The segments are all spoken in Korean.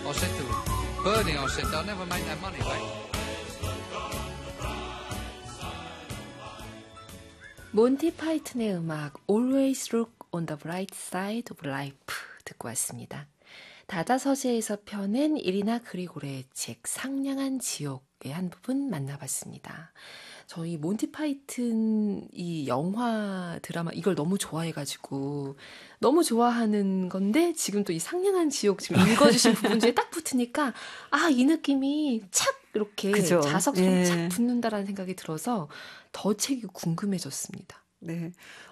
I said to Bernie, I said, they'll never make that money back. 몬티 파이튼의 음악 Always Look on the Bright Side of Life 듣고 왔습니다. 다다서재에서 펴낸 이리나 그리고레의 책 상냥한 지옥의 한 부분 만나봤습니다. 저희 몬티 파이튼 이 영화 드라마 이걸 너무 좋아해가지고 너무 좋아하는 건데 지금 또 이 상냥한 지옥 지금 읽어주신 부분 중에 딱 붙으니까 아, 이 느낌이 착 이렇게 그죠. 자석처럼 착 붙는다라는 생각이 들어서 더 책이 궁금해졌습니다. 네.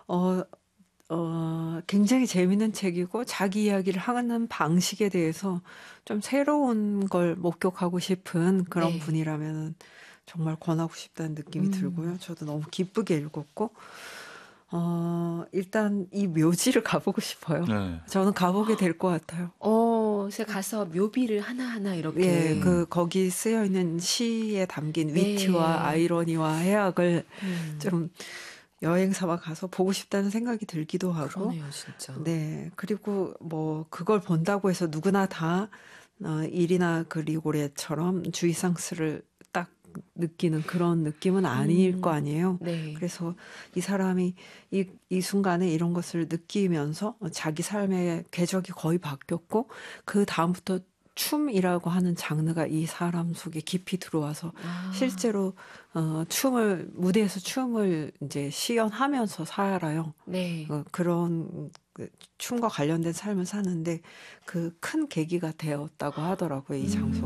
굉장히 재미있는 책이고 자기 이야기를 하는 방식에 대해서 좀 새로운 걸 목격하고 싶은 그런 네. 분이라면 정말 권하고 싶다는 느낌이 들고요. 저도 너무 기쁘게 읽었고 일단 이 묘지를 가보고 싶어요. 네. 저는 가보게 될 것 같아요. 제가 가서 묘비를 하나하나 이렇게. 예, 거기 쓰여 있는 시에 담긴 네. 위트와 아이러니와 해악을 좀 여행 삼아 가서 보고 싶다는 생각이 들기도 하고. 그러네요, 진짜. 네. 그리고 뭐, 그걸 본다고 해서 누구나 다, 이리나 그리고레처럼 주의상스를 딱 느끼는 그런 느낌은 아닐 거 아니에요. 네. 그래서 이 사람이 이 순간에 이런 것을 느끼면서 자기 삶의 궤적이 거의 바뀌었고, 그 다음부터 춤이라고 하는 장르가 이 사람 속에 깊이 들어와서 실제로 무대에서 춤을 이제 시연하면서 살아요. 네. 그런 춤과 관련된 삶을 사는데 그 큰 계기가 되었다고 하더라고요, 이 장소.